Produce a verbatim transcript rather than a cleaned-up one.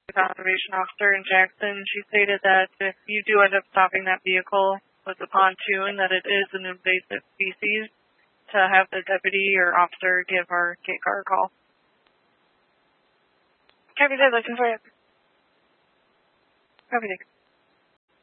conservation officer in Jackson. She stated that if you do end up stopping that vehicle with the pontoon, that it is an invasive species, to have the deputy or officer give our gate car a call. Copy that, looking for you. Copy that.